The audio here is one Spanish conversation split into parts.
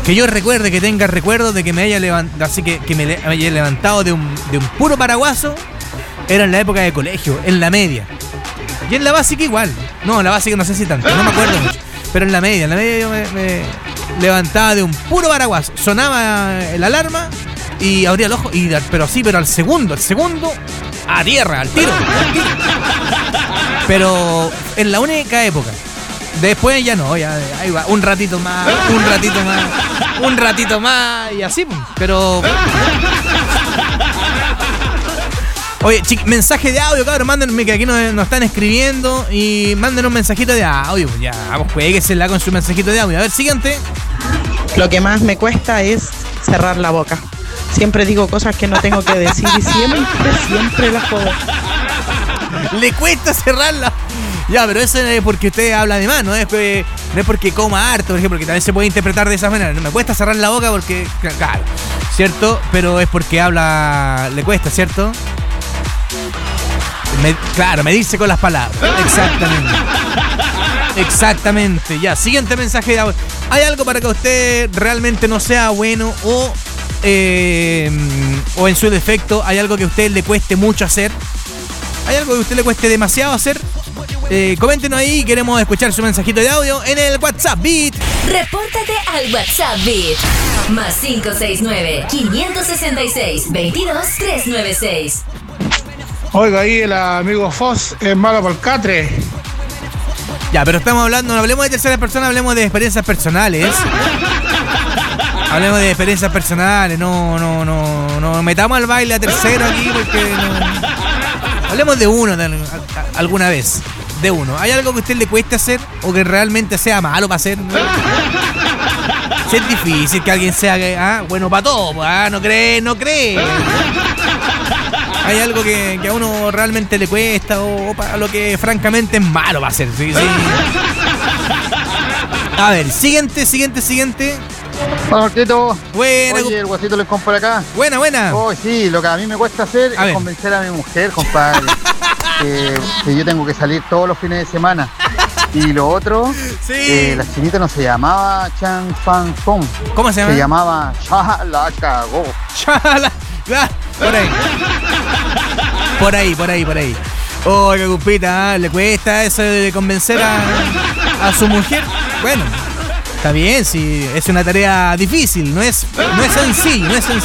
que yo recuerde, que tenga recuerdos de que me haya levantado, así que me haya levantado de un puro paraguaso, era en la época de colegio, en la media. Y en la básica igual. No, en la básica no sé si tanto, no me acuerdo mucho. Pero en la media yo me levantaba de un puro paraguaso. Sonaba la alarma y abría el ojo, pero al segundo, a tierra, al tiro. Pero en la única época. Después ya no, ya ahí va, un ratito más, y así, pero... Oye, mensaje de audio, cabrón, mándenme, que aquí nos están escribiendo, y manden un mensajito de audio, ya, vamos, jueguesela con su mensajito de audio. A ver, siguiente. Lo que más me cuesta es cerrar la boca. Siempre digo cosas que no tengo que decir y siempre las jodo. Le cuesta cerrarla. Ya, pero eso es porque usted habla de más, no es porque coma harto, por ejemplo, porque también se puede interpretar de esa manera. No me cuesta cerrar la boca porque, claro, ¿cierto? Pero es porque le cuesta, ¿cierto? Medirse con las palabras. Exactamente. Ya, siguiente mensaje de audio. ¿Hay algo para que usted realmente no sea bueno o en su defecto hay algo que a usted le cueste mucho hacer? ¿Hay algo que a usted le cueste demasiado hacer? Coméntenos ahí, queremos escuchar su mensajito de audio en el WhatsApp Beat. Repórtate al WhatsApp Beat. Más 569-566-22396. Oiga, ahí el amigo Foss es malo por catre. Ya, pero estamos hablando, no hablemos de tercera persona, hablemos de experiencias personales. Hablemos de experiencias personales, no metamos al baile a tercero aquí porque no. Hablemos de uno alguna vez. De uno. ¿Hay algo que a usted le cueste hacer o que realmente sea malo para hacer? Si es difícil que alguien sea bueno para todo, no cree. Hay algo que a uno realmente le cuesta o para lo que francamente es malo para hacer. Sí. A ver, siguiente. Hola, Marquito. Buena. Oye, el guasito les compro acá. Buena. Oh, sí, lo que a mí me cuesta hacer es convencer a mi mujer, compadre, que yo tengo que salir todos los fines de semana. Y lo otro, sí. La chinita no se llamaba Chan Fan Fong. ¿Cómo se llama? Se llamaba Cha la cagó. Por ahí. Oh, qué cupita, le cuesta eso de convencer a su mujer. Bueno, está bien, sí, es una tarea difícil, no es sencillo.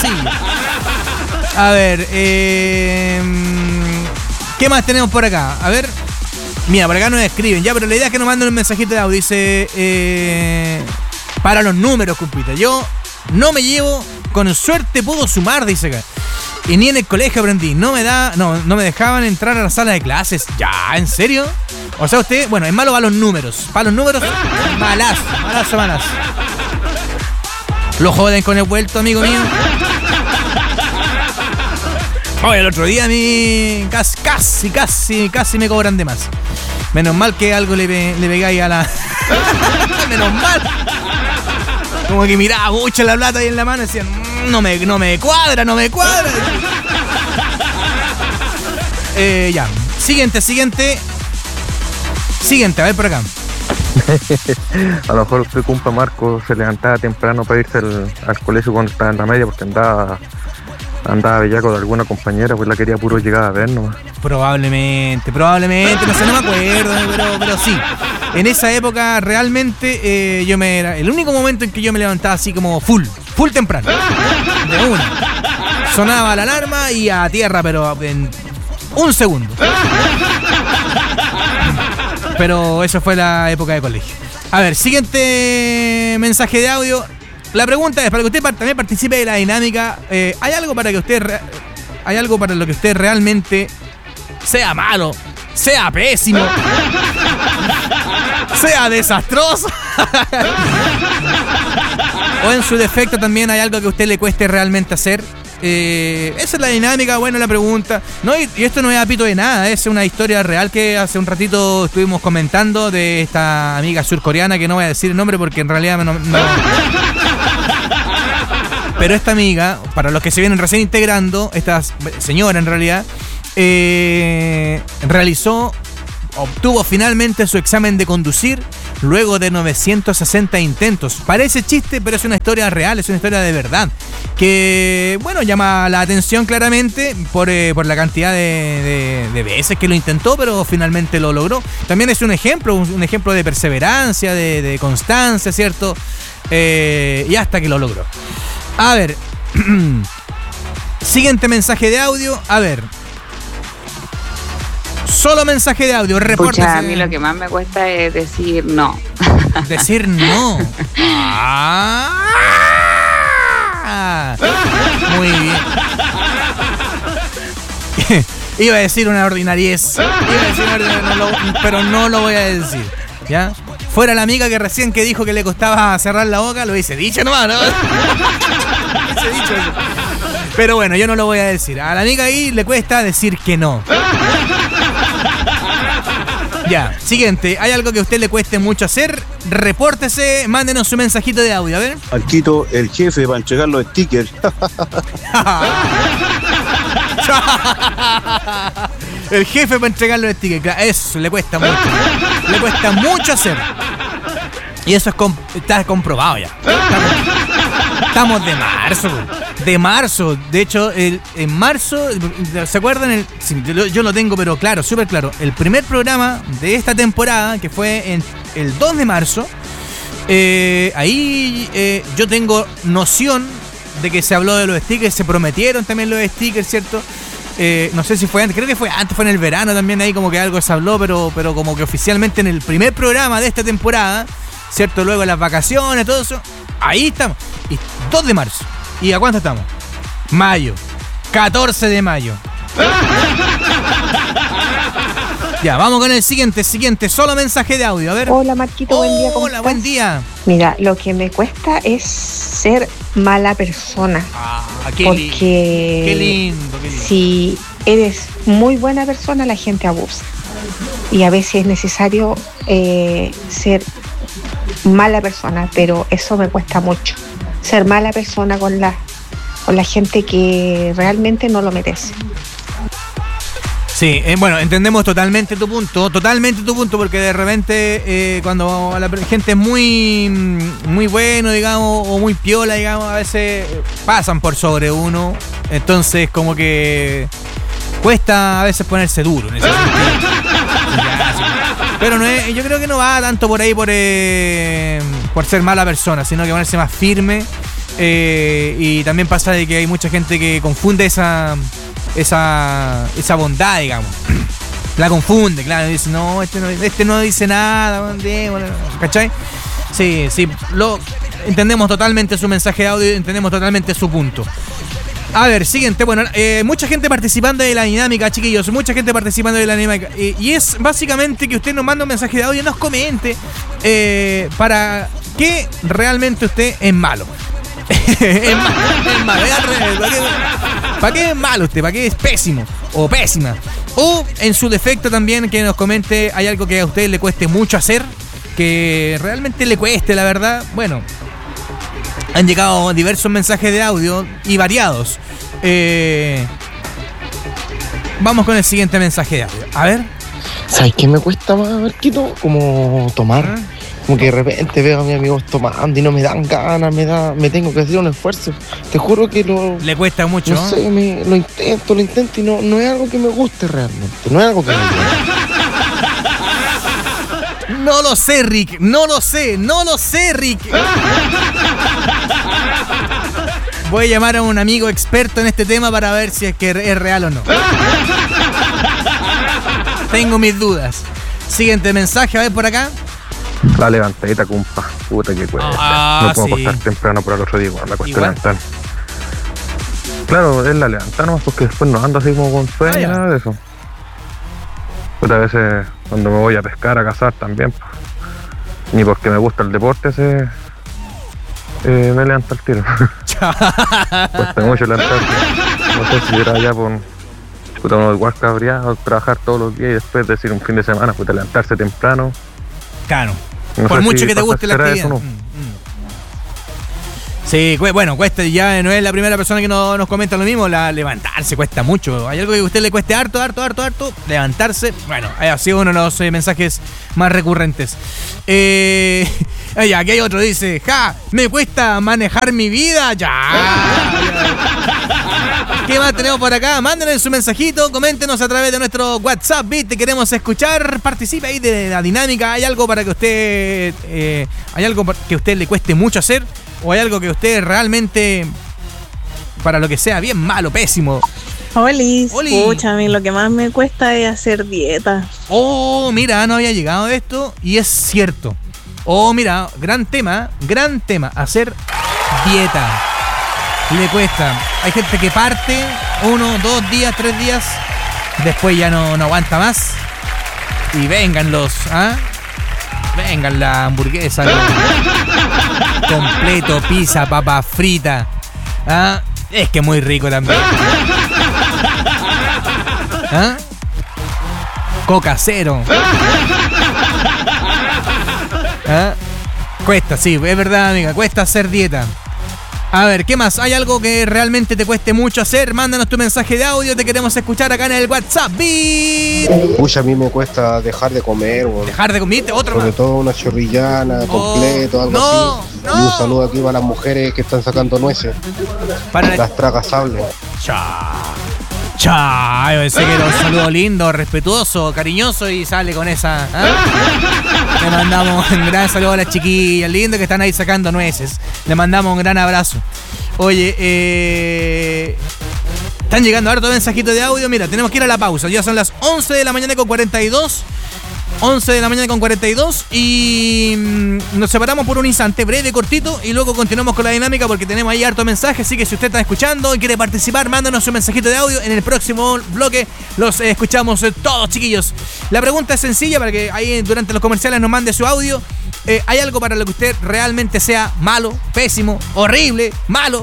A ver, ¿qué más tenemos por acá? A ver, mira, por acá nos escriben, ya, pero la idea es que nos manden un mensajito de audio. Dice, para los números, compita, yo no me llevo, con suerte puedo sumar, dice acá. Y ni en el colegio aprendí, no me dejaban entrar a la sala de clases. Ya, ¿en serio? O sea, usted, bueno, es malo para los números. Para los números, malazo. Lo joden con el vuelto, amigo mío. Oye, el otro día a mí casi me cobran de más. Menos mal que algo le pegáis a la... Menos mal. Como que miraba mucho la plata ahí en la mano y decían, no me cuadra. Ya, siguiente, a ver por acá. A lo mejor usted, compa Marco, se levantaba temprano para irse al colegio cuando estaba en la media porque andaba bellaco de alguna compañera, pues la quería puro llegar a ver nomás. Probablemente, no sé, no me acuerdo, pero sí. En esa época realmente era el único momento en que yo me levantaba así como full temprano. De una. Sonaba la alarma y a tierra, pero en un segundo. Pero eso fue la época de colegio. A ver, siguiente mensaje de audio. La pregunta es, para que usted también participe de la dinámica, ¿hay algo para lo que usted realmente sea malo, sea pésimo, sea desastroso? O en su defecto también hay algo que a usted le cueste realmente hacer. Esa es la dinámica, bueno, la pregunta. No, y esto no es apito de nada, es una historia real que hace un ratito estuvimos comentando de esta amiga surcoreana, que no voy a decir el nombre porque en realidad no. Pero esta amiga, para los que se vienen recién integrando, esta señora en realidad, obtuvo finalmente su examen de conducir luego de 960 intentos. Parece chiste, pero es una historia real, es una historia de verdad. Que, bueno, llama la atención claramente por la cantidad de veces que lo intentó, pero finalmente lo logró. También es un ejemplo de perseverancia, de constancia, ¿cierto? Y hasta que lo logró. A ver, siguiente mensaje de audio. A ver, solo mensaje de audio, repórtese. Pucha, a mí lo que más me cuesta es decir no. Decir no. Muy bien. Iba a decir una ordinariez. Pero no lo voy a decir. ¿Ya? Fuera la amiga que recién que dijo que le costaba cerrar la boca, lo hice dicho nomás, ¿no? Hice dicho eso. Pero bueno, yo no lo voy a decir. A la amiga ahí le cuesta decir que no. Ya, siguiente. ¿Hay algo que a usted le cueste mucho hacer? Repórtese, mándenos su mensajito de audio, a ver. Marquito, el jefe para entregar los stickers. El jefe para entregar los stickers. Eso le cuesta mucho. Le cuesta mucho hacer. Y eso está comprobado ya. Estamos de marzo. De hecho, en marzo, ¿se acuerdan? Yo lo tengo, pero claro, súper claro. El primer programa de esta temporada, que fue en el 2 de marzo, ahí yo tengo noción de que se habló de los stickers, se prometieron también los stickers, ¿cierto? No sé si fue antes, creo que fue antes, fue en el verano también, ahí como que algo se habló, pero como que oficialmente en el primer programa de esta temporada, ¿cierto? Luego las vacaciones, todo eso, ahí estamos. Y 2 de marzo. ¿Y a cuánto estamos? Mayo. 14 de mayo. Ya, vamos con el siguiente, solo mensaje de audio, a ver. Hola Marquito, buen día, ¿cómo estás? Buen día. Mira, lo que me cuesta es ser mala persona. Qué lindo. Si eres muy buena persona, la gente abusa. Y a veces es necesario ser mala persona, pero eso me cuesta mucho. Ser mala persona con la gente que realmente no lo merece. Sí, bueno, entendemos totalmente tu punto, porque de repente cuando la gente es muy bueno, digamos, o muy piola, digamos, a veces pasan por sobre uno, entonces como que cuesta a veces ponerse duro en ese sentido. Pero no es, yo creo que no va tanto por ahí por ser mala persona, sino que ponerse más firme. Y también pasa de que hay mucha gente que confunde esa bondad, digamos. La confunde, claro, dice, no, este no dice nada, ¿cachai? Sí, entendemos totalmente su mensaje de audio, entendemos totalmente su punto. A ver, siguiente, bueno, mucha gente participando de la dinámica, chiquillos, y es básicamente que usted nos manda un mensaje de audio y nos comente para qué realmente usted es malo. Es malo, es al revés. ¿Para qué es malo usted? ¿Para qué es pésimo o pésima? O en su defecto también que nos comente, hay algo que a usted le cueste mucho hacer, que realmente le cueste, la verdad. Bueno, han llegado diversos mensajes de audio y variados. Vamos con el siguiente mensaje de audio. A ver. ¿Sabes qué me cuesta más, Marquito? Como tomar. Como que de repente veo a mis amigos tomando y no me dan ganas, me tengo que hacer un esfuerzo. Te juro que le cuesta mucho, ¿no? Sé, lo intento y no es algo que me guste realmente. No es algo que me guste. No lo sé, Rick. No lo sé, Rick. Voy a llamar a un amigo experto en este tema para ver si es que es real o no. Tengo mis dudas. Siguiente mensaje, a ver por acá. La levantadita, compa. Puta que cuesta. No puedo pasar temprano por el otro día, la cuesta levantar. Claro, es la levantada nomás, porque después no ando así como con sueño y nada de eso. Pero a veces cuando me voy a pescar, a cazar también, ni porque me gusta el deporte, me levanta el tiro. Cuesta mucho levantarse. No sé si era allá por uno igual cabreado, trabajar todos los días y después decir un fin de semana, pues levantarse temprano. Claro. No por mucho si que te guste la actividad. Eso, ¿no? Sí, bueno, cuesta, ya no es la primera persona que nos comenta lo mismo, levantarse cuesta mucho. ¿Hay algo que a usted le cueste harto? Levantarse, bueno, ha sido uno de los mensajes más recurrentes. Ya, aquí hay otro, dice, me cuesta manejar mi vida, ¿Qué más tenemos por acá? Mándenle su mensajito, coméntenos a través de nuestro WhatsApp, te queremos escuchar, participe ahí de la dinámica. ¿Hay algo para que usted, hay algo que a usted le cueste mucho hacer? ¿O hay algo que usted realmente, para lo que sea, bien malo, pésimo? Oli. Pucha, a mí lo que más me cuesta es hacer dieta. Oh, mira, no había llegado a esto y es cierto. Oh, mira, gran tema, hacer dieta. Le cuesta. Hay gente que parte 1, 2 días, 3 días, después ya no aguanta más. Y vengan vengan la hamburguesa completo, pizza, papa frita. Es que muy rico también. Coca cero. Cuesta, sí, es verdad, amiga, cuesta hacer dieta. A ver, ¿qué más? ¿Hay algo que realmente te cueste mucho hacer? Mándanos tu mensaje de audio, te queremos escuchar acá en el WhatsApp. Pucha, a mí me cuesta dejar de comer. Dejar de comer, otro sobre más. todo una chorrillana, completo, algo así. Y un saludo aquí para las mujeres que están sacando nueces. Para las tragasables. Yo pensé que era un saludo lindo, respetuoso, cariñoso y sale con esa. Le mandamos un gran saludo a las chiquillas lindas que están ahí sacando nueces. Le mandamos un gran abrazo. Oye, están llegando harto mensajitos de audio. Mira, tenemos que ir a la pausa. Ya son las 11 de la mañana con 42. 11 de la mañana con 42 y nos separamos por un instante breve, cortito, y luego continuamos con la dinámica porque tenemos ahí harto mensaje. Así que si usted está escuchando y quiere participar, mándanos un mensajito de audio. En el próximo bloque los escuchamos todos, chiquillos. La pregunta es sencilla para que ahí durante los comerciales nos mande su audio. ¿Hay algo para lo que usted realmente sea malo, pésimo, horrible, malo?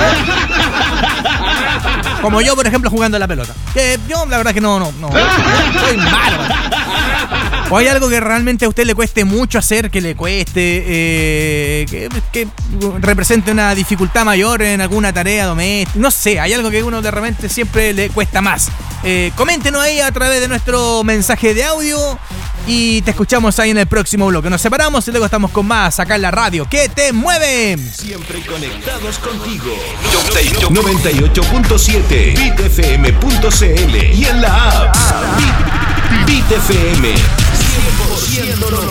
Como yo, por ejemplo, jugando a la pelota. Que yo, la verdad que no. Soy malo. ¿O hay algo que realmente a usted le cueste mucho hacer, que le cueste, que represente una dificultad mayor en alguna tarea doméstica? No sé, hay algo que a uno de repente siempre le cuesta más. Coméntenos ahí a través de nuestro mensaje de audio y te escuchamos ahí en el próximo bloque. Nos separamos y luego estamos con más acá en la radio. ¡Que te mueve! Siempre conectados contigo. 98.7 bitfm.cl y en la app Beat FM 100%